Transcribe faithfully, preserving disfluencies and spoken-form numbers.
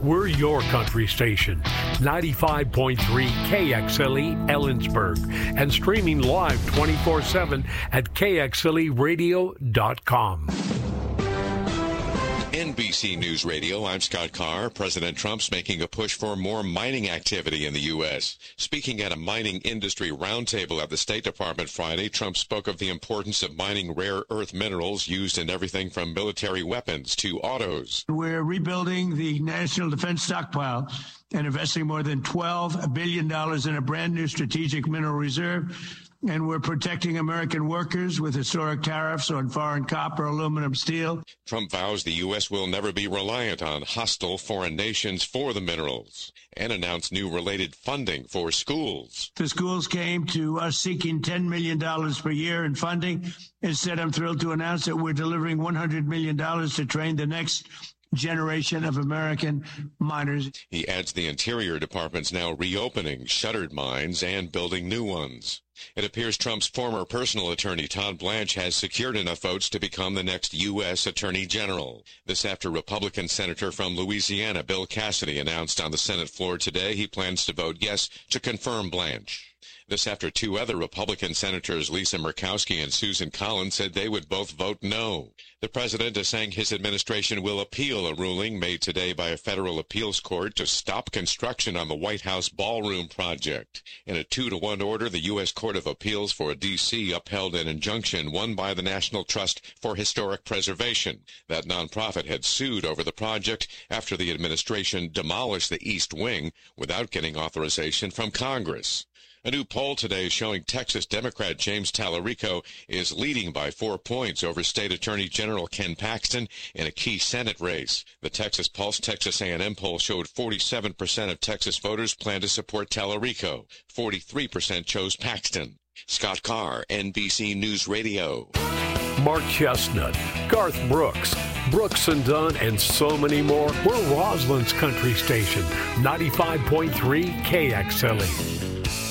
We're your country station, ninety-five point three K X L E Ellensburg, and streaming live twenty-four seven at K X L E radio dot com. N B C News Radio, I'm Scott Carr. President Trump's making a push for more mining activity in the U S. Speaking at a mining industry roundtable at the State Department Friday, Trump spoke of the importance of mining rare earth minerals used in everything from military weapons to autos. We're rebuilding the national defense stockpile and investing more than twelve billion dollars in a brand new strategic mineral reserve. And we're protecting American workers with historic tariffs on foreign copper, aluminum, steel. Trump vows the U S will never be reliant on hostile foreign nations for the minerals and announced new related funding for schools. The schools came to us seeking ten million dollars per year in funding. Instead, I'm thrilled to announce that we're delivering one hundred million dollars to train the next generation of American miners. He adds the Interior Department's now reopening shuttered mines and building new ones. It appears Trump's former personal attorney, Todd Blanche, has secured enough votes to become the next U S Attorney General. This after Republican Senator from Louisiana, Bill Cassidy, announced on the Senate floor today he plans to vote yes to confirm Blanche. This after two other Republican senators, Lisa Murkowski and Susan Collins, said they would both vote no. The president is saying his administration will appeal a ruling made today by a federal appeals court to stop construction on the White House ballroom project. In a two to one order, the U S Court of Appeals for D C upheld an injunction won by the National Trust for Historic Preservation. That nonprofit had sued over the project after the administration demolished the East Wing without getting authorization from Congress. A new poll today showing Texas Democrat James Tallarico is leading by four points over State Attorney General Ken Paxton in a key Senate race. The Texas Pulse Texas A and M poll showed forty-seven percent of Texas voters plan to support Tallarico. forty-three percent chose Paxton. Scott Carr, N B C News Radio. Mark Chestnut, Garth Brooks, Brooks and Dunn, and so many more. We're Roslyn's country station, ninety-five point three K X L E.